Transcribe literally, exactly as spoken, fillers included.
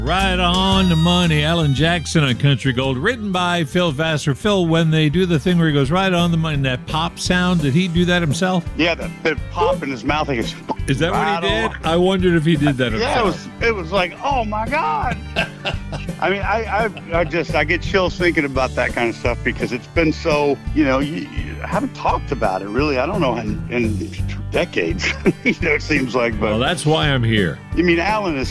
Right on the money. Alan Jackson on Country Gold, written by Phil Vassar. Phil, when they do the thing where he goes right on the money, that pop sound, did he do that himself? Yeah, that, that pop in his mouth. He goes, Is that right what he did? on. I wondered if he did that himself. Yeah, it was. It was like, oh my God. I mean, I, I, I just, I get chills thinking about that kind of stuff because it's been so, you know, you, you haven't talked about it really. I don't know in, in decades. You know, it seems like, but Well, that's why I'm here. you mean Alan is